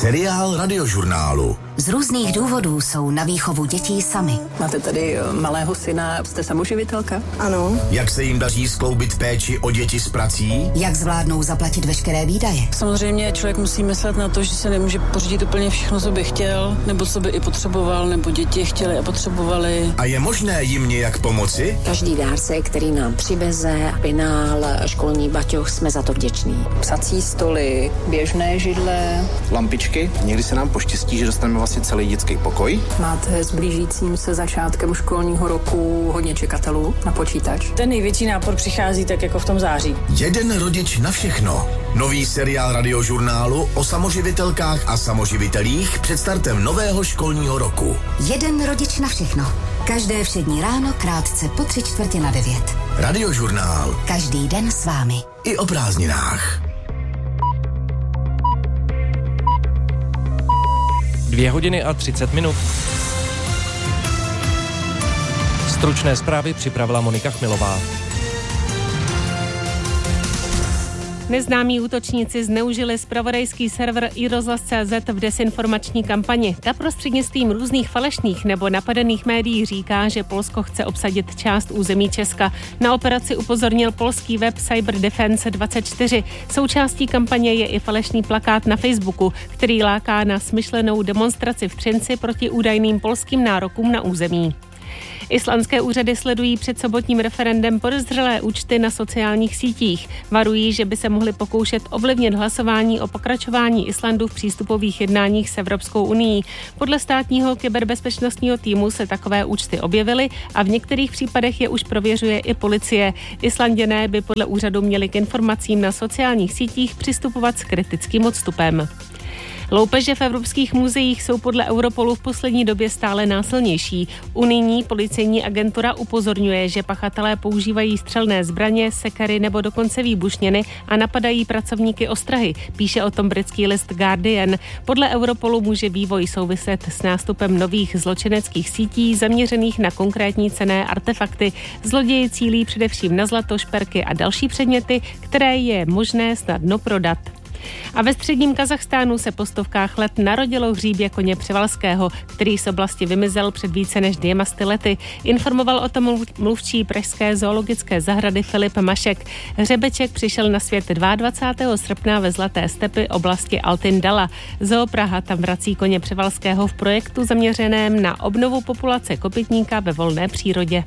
Seriál Radiožurnálu. Z různých důvodů jsou na výchovu dětí sami. Máte tady malého syna, jste samoživitelka? Ano. Jak se jim daří skloubit péči o děti s prací? Jak zvládnou zaplatit veškeré výdaje? Samozřejmě člověk musí myslet na to, že se nemůže pořídit úplně všechno, co by chtěl, nebo co by i potřeboval, nebo děti chtěli a potřebovali. A je možné jim nějak pomoci? Každý dárce, který nám přiveze, penál, školní baťoch, jsme za to vděční. Psací stoly, běžné židle, lampičky. Někdy se nám poštěstí, že dostaneme vlastně celý dětský pokoj. Máte s blížícím se začátkem školního roku hodně čekatelů na počítač? Ten největší nápor přichází tak jako v tom září. Jeden rodič na všechno. Nový seriál Radiožurnálu o samoživitelkách a samoživitelích před startem nového školního roku. Jeden rodič na všechno. Každé všední ráno krátce po 8:45. Radiožurnál. Každý den s vámi. I o prázdninách. 2 hodiny a 30 minut. Stručné zprávy připravila Monika Chmilová. Neznámí útočníci zneužili zpravodajský server iRozhlas.cz v desinformační kampani. Ta prostřednictvím různých falešných nebo napadených médií říká, že Polsko chce obsadit část území Česka. Na operaci upozornil polský web Cyberdefense24. Součástí kampaně je i falešný plakát na Facebooku, který láká na smyšlenou demonstraci v Třinci proti údajným polským nárokům na území. Islandské úřady sledují před sobotním referendem podezřelé účty na sociálních sítích. Varují, že by se mohli pokoušet ovlivnit hlasování o pokračování Islandu v přístupových jednáních s Evropskou unií. Podle státního kyberbezpečnostního týmu se takové účty objevily a v některých případech je už prověřuje i policie. Islanděné by podle úřadu měli k informacím na sociálních sítích přistupovat s kritickým odstupem. Loupeže v evropských muzeích jsou podle Europolu v poslední době stále násilnější. Unijní policejní agentura upozorňuje, že pachatelé používají střelné zbraně, sekery nebo dokonce výbušniny a napadají pracovníky ostrahy, píše o tom britský list Guardian. Podle Europolu může vývoj souviset s nástupem nových zločineckých sítí zaměřených na konkrétní cenné artefakty. Zloději cílí především na zlato, šperky a další předměty, které je možné snadno prodat. A ve středním Kazachstánu se po stovkách let narodilo hříbě koně Převalského, který z oblasti vymizel před více než 200 lety. Informoval o tom mluvčí pražské zoologické zahrady Filip Mašek. Hřebeček přišel na svět 22. srpna ve Zlaté stepi oblasti Altyn-Dala. Zoo Praha tam vrací koně Převalského v projektu zaměřeném na obnovu populace kopytníka ve volné přírodě.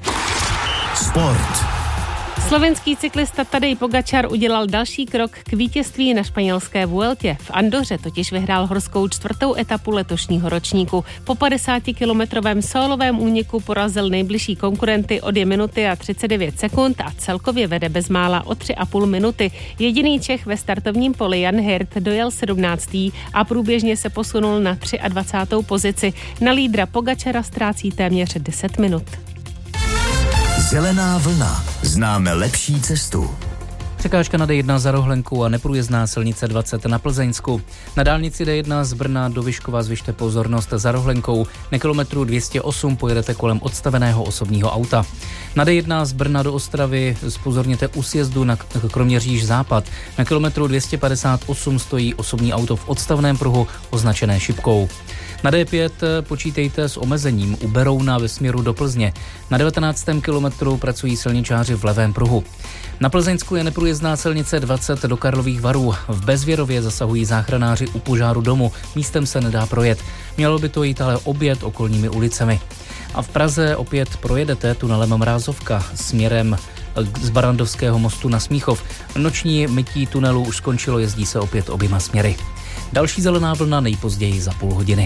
Sport. Slovenský cyklista Tadej Pogačar udělal další krok k vítězství na španělské Vueltě. V Andoře totiž vyhrál horskou 4. etapu letošního ročníku. Po 50-kilometrovém sólovém úniku porazil nejbližší konkurenty o 2 minuty a 39 sekund a celkově vede bezmála o 3,5 minuty. Jediný Čech ve startovním poli Jan Hirt dojel 17. a průběžně se posunul na 23. pozici. Na lídra Pogačara ztrácí téměř 10 minut. Zelená vlna. Známe lepší cestu. Překážka na D1 za Rohlenkou a neprůjezdná silnice 20 na Plzeňsku. Na dálnici D1 z Brna do Vyškova zvyšte pozornost za Rohlenkou. Na kilometru 208 pojedete kolem odstaveného osobního auta. Na D1 z Brna do Ostravy zpozorněte u sjezdu na Kroměříž západ. Na kilometru 258 stojí osobní auto v odstavném pruhu označené šipkou. Na D5 počítejte s omezením u Berouna ve směru do Plzně. Na 19. kilometru pracují silničáři v levém pruhu. Na Plzeňsku je neprůjezdná silnice 20 do Karlových Varů. V Bezvěrově zasahují záchranáři u požáru domu. Místem se nedá projet. Mělo by to jít ale obět okolními ulicemi. A v Praze opět projedete tunelem Mrázovka směrem z Barandovského mostu na Smíchov. Noční mytí tunelu už skončilo, jezdí se opět oběma směry. Další zelená vlna nejpozději za půl hodiny.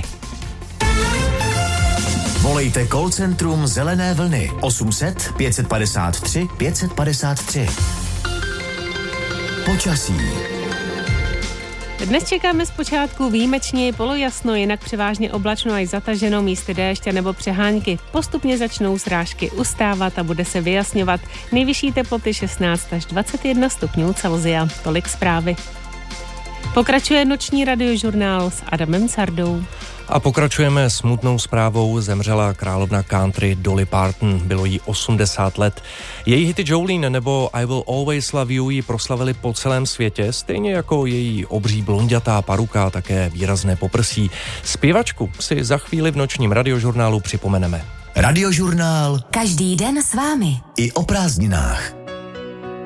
Volejte call centrum Zelené vlny 800 553 553. Počasí. Dnes čekáme zpočátku výjimečně polojasno, jinak převážně oblačno až zataženo, místy déšť nebo přehánky. Postupně začnou srážky ustávat a bude se vyjasňovat. Nejvyšší teploty 16 až 21 stupňů Celsia. Tolik zprávy. Pokračuje noční radiožurnál s Adamem Sardou. A pokračujeme smutnou zprávou. Zemřela královna country Dolly Parton. Bylo jí 80 let. Její hity Jolene nebo I Will Always Love You ji proslavili po celém světě, stejně jako její obří blonďatá paruka, také výrazné poprsí. Zpěvačku si za chvíli v nočním radiožurnálu připomeneme. Radiožurnál. Každý den s vámi. I o prázdninách.